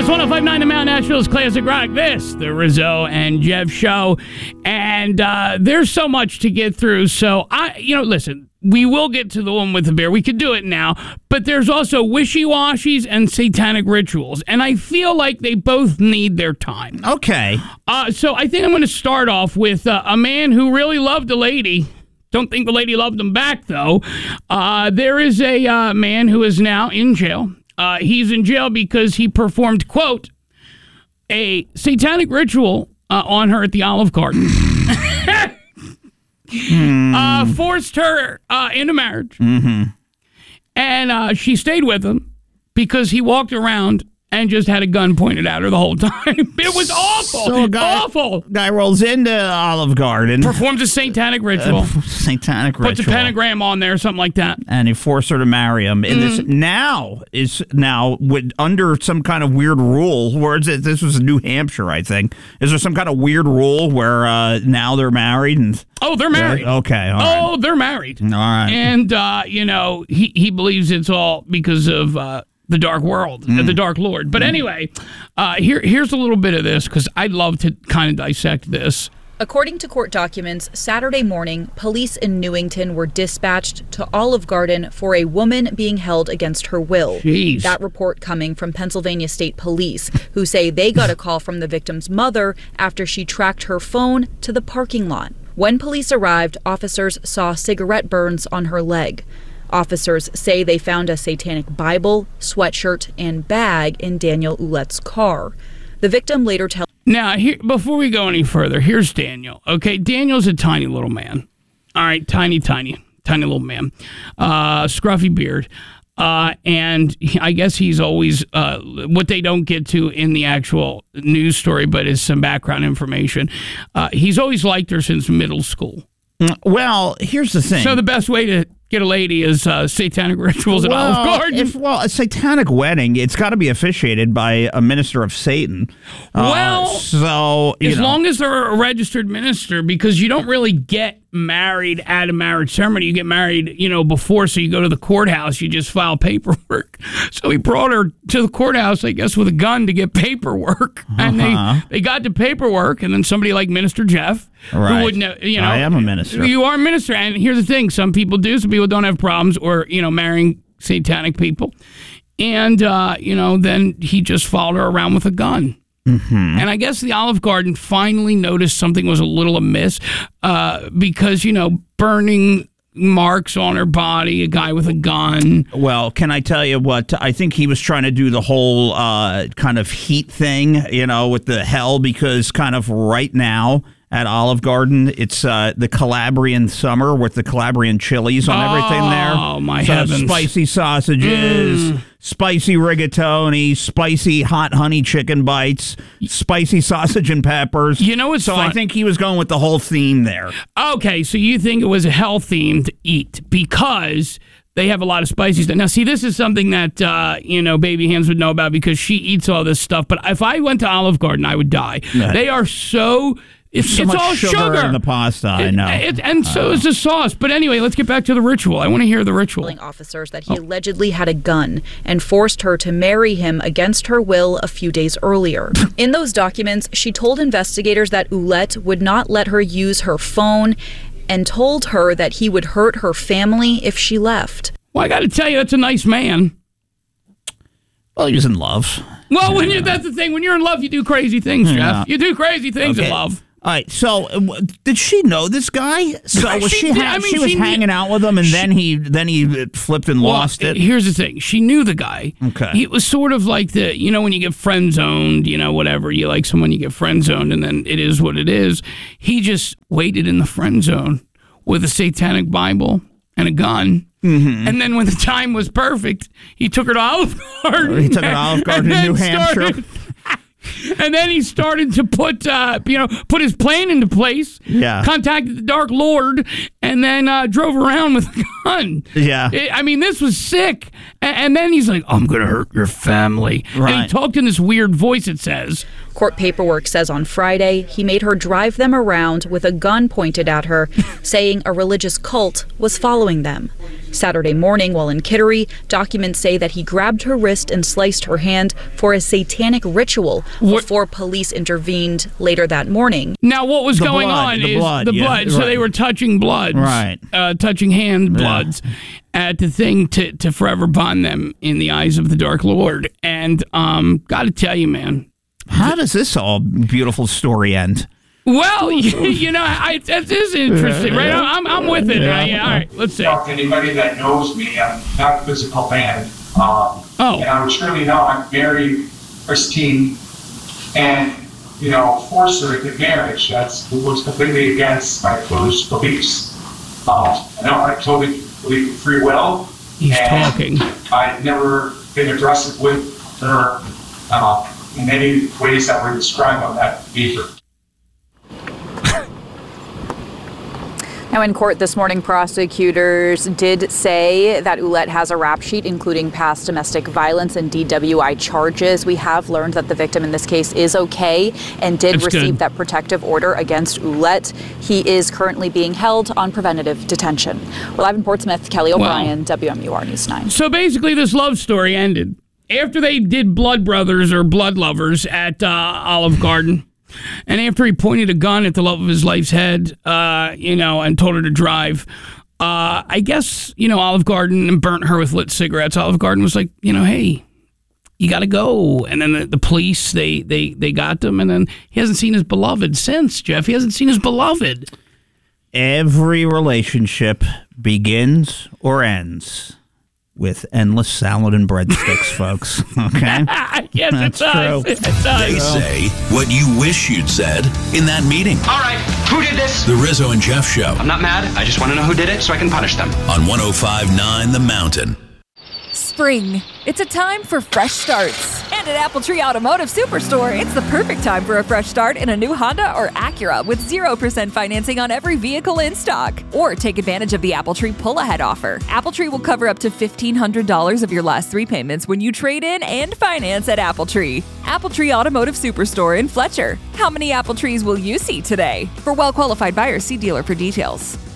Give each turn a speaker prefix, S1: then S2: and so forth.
S1: Kiss 105.9, the Mount Nashville's Classic Rock. This, the Rizzo and Jeff Show. And there's so much to get through. So, listen, we will get to the one with the bear. We could do it now. But there's also wishy-washies and satanic rituals. And I feel like they both need their time.
S2: Okay.
S1: So I think I'm going to start off with a man who really loved a lady. Don't think the lady loved him back, though. There is a man who is now in jail. He's in jail because he performed, quote, a satanic ritual on her at the Olive Garden. Forced her into marriage. Mm-hmm. And she stayed with him because he walked around and just had a gun pointed at her the whole time. It was awful.
S2: So
S1: awful.
S2: Guy rolls into Olive Garden.
S1: Performs a satanic ritual. Puts a pentagram on there, something like that.
S2: And he forced her to marry him. And this is under some kind of weird rule. Where this was in New Hampshire, I think. Is there some kind of weird rule where now they're married?
S1: They're married.
S2: Okay. All right.
S1: They're married.
S2: All right.
S1: And, he believes it's all because of the dark world, the dark lord. But anyway, here's a little bit of this because I'd love to kind of dissect this.
S3: According to court documents, Saturday morning, police in Newington were dispatched to Olive Garden for a woman being held against her will.
S1: Jeez.
S3: That report coming from Pennsylvania State Police, who say they got a call from the victim's mother after she tracked her phone to the parking lot. When police arrived, officers saw cigarette burns on her leg. Officers say they found a satanic Bible, sweatshirt, and bag in Daniel Ouellette's car. The victim later tells...
S1: Now, before we go any further, here's Daniel. Okay, Daniel's a tiny little man. All right, tiny little man. Scruffy beard. And I guess he's always... what they don't get to in the actual news story, but is some background information. He's always liked her since middle school.
S2: Well, here's the thing.
S1: So the best way to get a lady is satanic rituals at Olive Garden.
S2: A satanic wedding, it's got to be officiated by a minister of Satan. As
S1: long as they're a registered minister, because you don't really get married at a marriage ceremony. You get married, before, so you go to the courthouse, you just file paperwork. So he brought her to the courthouse, I guess, with a gun to get paperwork. And they got the paperwork, and then somebody like Minister Jeff,
S2: right.
S1: who would know,
S2: I am a minister.
S1: You are a minister, and here's the thing. Some people do, some people don't have problems, or, marrying satanic people. And, then he just followed her around with a gun. Mm-hmm. And I guess the Olive Garden finally noticed something was a little amiss because, burning marks on her body, a guy with a gun.
S2: Well, can I tell you what? I think he was trying to do the whole kind of heat thing, with the hell, because kind of right now at Olive Garden, it's the Calabrian summer with the Calabrian chilies on everything there.
S1: Oh, my heavens.
S2: Spicy sausages, spicy rigatoni, spicy hot honey chicken bites, spicy sausage and peppers.
S1: It's
S2: so
S1: fun.
S2: I think he was going with the whole theme there.
S1: Okay, so you think it was a hell theme to eat because they have a lot of spicy stuff. Now, see, this is something that, Baby Hands would know about because she eats all this stuff. But if I went to Olive Garden, I would die. Right. They are so... It's
S2: much
S1: all
S2: sugar in the pasta, I know.
S1: And so is the sauce. But anyway, let's get back to the ritual. I want to hear the ritual.
S3: Telling officers that he allegedly had a gun and forced her to marry him against her will a few days earlier. In those documents, she told investigators that Ouellette would not let her use her phone and told her that he would hurt her family if she left.
S1: Well, I got to tell you, that's a nice man.
S2: Well, he was in love.
S1: Well, that's the thing. When you're in love, you do crazy things, Jeff. You do crazy things in love.
S2: All right, so did she know this guy? So was she was hanging out with him, and then he flipped and lost it?
S1: Here's the thing. She knew the guy.
S2: Okay.
S1: It was sort of like when you get friend-zoned, whatever, you like someone, you get friend-zoned, and then it is what it is. He just waited in the friend zone with a satanic Bible and a gun. Mm-hmm. And then when the time was perfect, he took her to Olive Garden.
S2: He took her to Olive Garden in New Hampshire.
S1: And then he started to put his plan into place.
S2: Yeah.
S1: Contacted the Dark Lord, and then drove around with a gun.
S2: Yeah.
S1: This was sick. And then he's like, I'm going to hurt your family.
S2: Right.
S1: And he talked in this weird voice, it says.
S3: Court paperwork says on Friday he made her drive them around with a gun pointed at her, saying a religious cult was following them. Saturday morning, while in Kittery, documents say that he grabbed her wrist and sliced her hand for a satanic ritual before police intervened later that morning.
S1: Now, what was going on is the blood. So they were touching bloods,
S2: right?
S1: Touching hand bloods at the thing to forever bond them in the eyes of the Dark Lord. And got to tell you, man.
S2: How does this all beautiful story end?
S1: Well, that is interesting, right? I'm with it. Yeah. All right, let's see.
S4: Anybody that knows me, I'm not a physical man. And I would surely know I'm very pristine, and force her into marriage. That's was completely against my religious beliefs. I totally believe in free will.
S1: He's talking.
S4: I've never been aggressive with her in any ways that were described on that paper.
S3: Now in court this morning, prosecutors did say that Ouellette has a rap sheet, including past domestic violence and DWI charges. We have learned that the victim in this case is okay and did receive that protective order against Ouellette. He is currently being held on preventative detention. We're live in Portsmouth. Kelly O'Brien, WMUR News 9.
S1: So basically this love story ended after they did Blood Brothers or Blood Lovers at Olive Garden. And after he pointed a gun at the love of his life's head, and told her to drive, I guess, Olive Garden and burnt her with lit cigarettes. Olive Garden was like, hey, you got to go. And then the police, they got them. And then he hasn't seen his beloved since, Jeff. He hasn't seen his beloved.
S2: Every relationship begins or ends with endless salad and breadsticks, folks. Okay?
S1: Yes, it does. It does.
S5: They say what you wish you'd said in that meeting.
S6: All right, who did this?
S5: The Rizzo and Jeff Show.
S6: I'm not mad. I just want to know who did it so I can punish them.
S5: On 105.9 The Mountain.
S7: Spring. It's a time for fresh starts. And at Appletree Automotive Superstore, it's the perfect time for a fresh start in a new Honda or Acura with 0% financing on every vehicle in stock. Or take advantage of the Appletree pull-ahead offer. Appletree will cover up to $1,500 of your last 3 payments when you trade in and finance at Appletree. Appletree Automotive Superstore in Fletcher. How many Appletrees will you see today? For well-qualified buyers, see dealer for details.